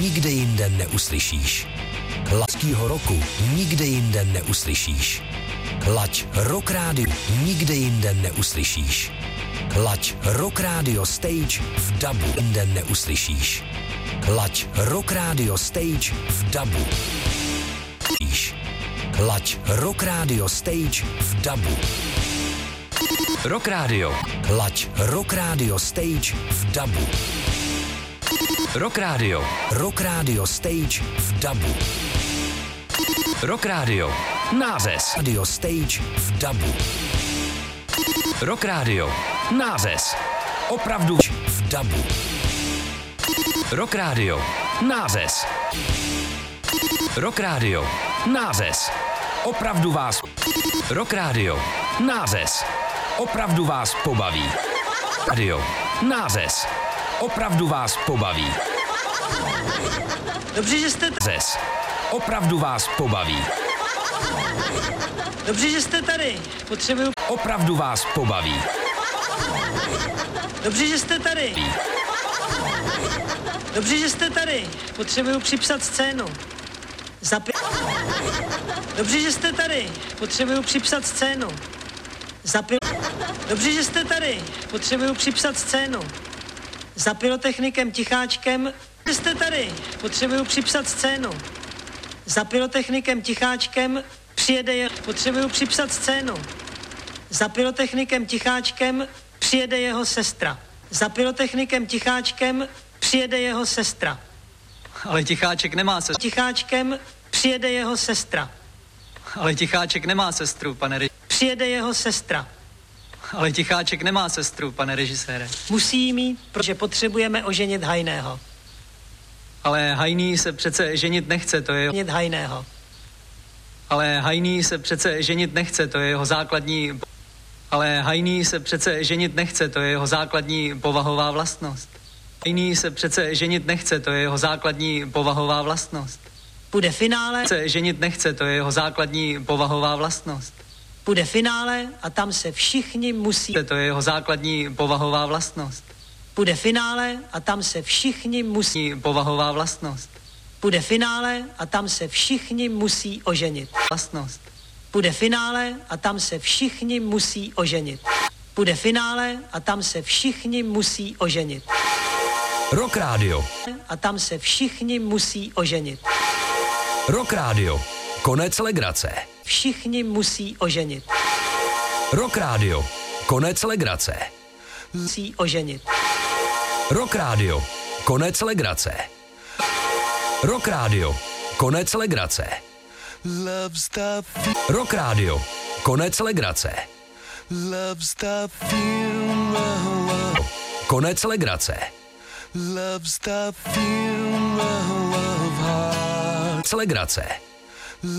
nikde jinde neuslyšíš. Laskýho roku nikde jinde neuslyšíš. Laď Rock Radio nikde jinde neuslyšíš. Laď Rock Radio Stage v dabu jinde neuslyšíš. Laď Rock Radio Stage v dabu. Laď Rock Radio Stage v dabu. Rock Radio. Laď Rock Radio Stage v dabu. Rock Radio. Rock Radio Stage v dabu. Rock Radio. Nářez. Radio Stage v dabu. Rock Radio. Nářez. Opravdu v dabu. Rock Radio. Nářez. Rock Radio. Nářez. Opravdu vás. Rock Radio. Nářez. Opravdu vás pobaví. Radio. Nářez. Opravdu vás pobaví. Dobře, že jste Nářez. Opravdu vás pobaví. Dobře, že jste tady. Potřebuju. Opravdu vás pobaví. Dobře, že jste tady. Dobře, že jste tady. Potřebuju připsat scénu. Dobře, že jste tady. Potřebuju připsat scénu. Dobře, že jste tady. Potřebuju připsat scénu. Za pyrotechnikem Ticháčkem. Jste tady. Potřebuju připsat scénu. Za pyrotechnikem Ticháčkem přijede je. Potřebuju připsat scénu. Za pyrotechnikem Ticháčkem přijede jeho sestra. Za pyrotechnikem Ticháčkem přijede jeho sestra. Ale Ticháček nemá sestru. Ticháčkem přijede jeho sestra. Ale Ticháček nemá sestru, pane režisére. Přijede jeho sestra. Ale Ticháček nemá sestru, pane režisére. Musí jí mít, protože potřebujeme oženit Hajného. Ale Hajný se přece ženit nechce, to je jeho... Oženit Hajného. Ale Hajný se přece ženit nechce, to je jeho základní... Ale Hajný se přece ženit nechce, to je jeho základní povahová vlastnost. Hajný se přece ženit nechce, to je jeho základní povahová vlastnost. Bude finále. Se ženit nechce, to je jeho základní povahová vlastnost. Bude finále a tam se všichni musí... To je jeho základní povahová vlastnost. Bude finále a tam se všichni musí... Povahová vlastnost. Bude finále a tam se všichni musí oženit. Vlastnost. Bude finále a tam se všichni musí oženit. Bude finále a tam se všichni musí oženit. Rock Radio. A tam se všichni musí oženit. Rock Radio. Konec legrace. Všichni musí oženit. Rock Radio. Konec legrace. Musí oženit. Rock Radio. Konec legrace. Rock Radio. Konec legrace. Rock Radio. Konec legrace. Konec legrace. Legrace.